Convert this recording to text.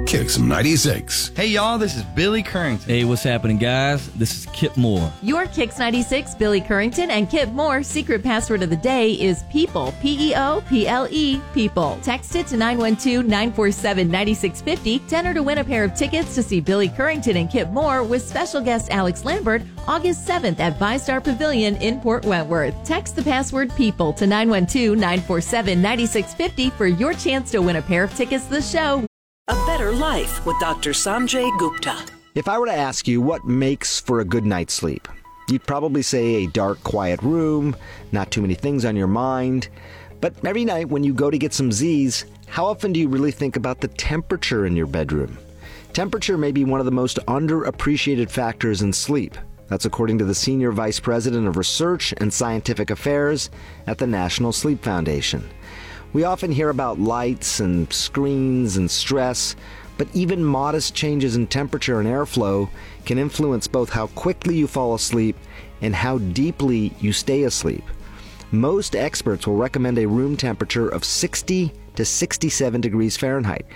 Kicks 96. Hey, y'all, this is Billy Currington. Hey, what's happening, guys? This is Kip Moore. Your Kicks 96, Billy Currington and Kip Moore secret password of the day is PEOPLE, P-E-O-P-L-E, PEOPLE. Text it to 912-947-9650 to enter to win a pair of tickets to see Billy Currington and Kip Moore with special guest Alex Lambert August 7th at ViStar Pavilion in Port Wentworth. Text the password PEOPLE to 912-947-9650 for your chance to win a pair of tickets to the show. A Better Life with Dr. Sanjay Gupta. If I were to ask you what makes for a good night's sleep, you'd probably say a dark, quiet room, not too many things on your mind. But every night when you go to get some Z's, how often do you really think about the temperature in your bedroom? Temperature may be one of the most underappreciated factors in sleep. That's according to the Senior Vice President of Research and Scientific Affairs at the National Sleep Foundation. We often hear about lights and screens and stress, but even modest changes in temperature and airflow can influence both how quickly you fall asleep and how deeply you stay asleep. Most experts will recommend a room temperature of 60 to 67 degrees Fahrenheit.